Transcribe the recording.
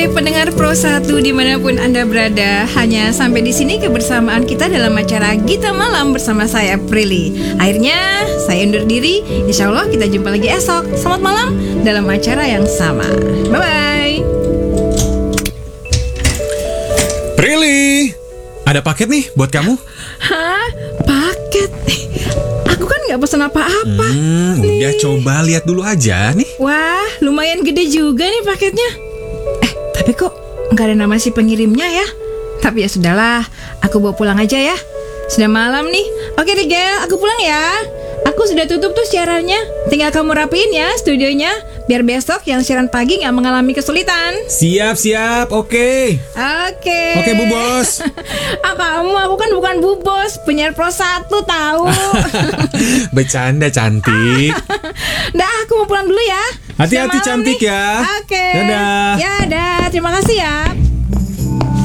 Oke, pendengar Pro 1 dimanapun Anda berada, hanya sampai di sini kebersamaan kita dalam acara Gita Malam bersama saya, Prilly. Akhirnya, saya undur diri. Insya Allah kita jumpa lagi esok. Selamat malam dalam acara yang sama. Bye-bye. Prilly, ada paket nih buat kamu. Hah? Paket? Aku kan nggak pesan apa-apa. Udah coba lihat dulu aja nih. Wah, lumayan gede juga nih paketnya. Tapi kok nggak ada nama si pengirimnya ya? Tapi ya sudahlah, aku bawa pulang aja ya. Sudah malam nih. Oke deh Gel, aku pulang ya. Aku sudah tutup tuh siarannya. Tinggal kamu rapiin ya studionya, biar besok yang siaran pagi nggak mengalami kesulitan. Siap, oke. Oke, Bu Bos. Aku kan bukan Bu Bos, penyiar Pro 1 tahu. Bercanda cantik. Dah, aku mau pulang dulu ya. Hati-hati Sudah malam cantik nih. ya. Oke. Dadah. Ya, dah. Terima kasih ya.